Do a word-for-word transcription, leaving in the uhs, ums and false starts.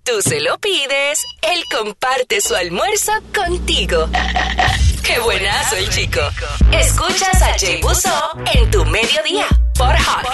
tú se lo pides, él comparte su almuerzo contigo. ¡Qué buenazo el chico! Escuchas a Jay Buzó en tu mediodía por Hot